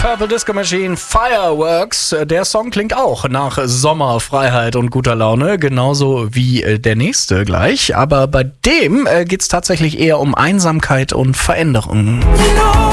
Purple Disco Machine, Fireworks. Der Song klingt auch nach Sommer, Freiheit und guter Laune, genauso wie der nächste gleich. Aber bei dem geht's tatsächlich eher um Einsamkeit und Veränderung.